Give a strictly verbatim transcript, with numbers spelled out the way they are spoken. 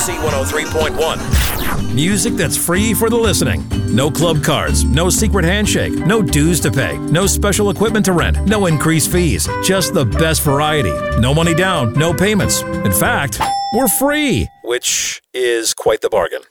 C one oh three point one. Music that's free for the listening. No club cards, no secret handshake, no dues to pay, no special equipment to rent, no increased fees. Just the best variety. No money down, no payments. In fact, we're free, which is quite the bargain.